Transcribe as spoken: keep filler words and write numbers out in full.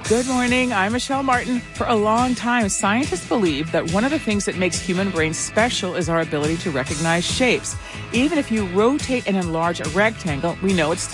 Good morning. I'm Michelle Martin. For a long time, scientists believe that one of the things that makes human brains special is our ability to recognize shapes. Even if you rotate and enlarge a rectangle, we know it's still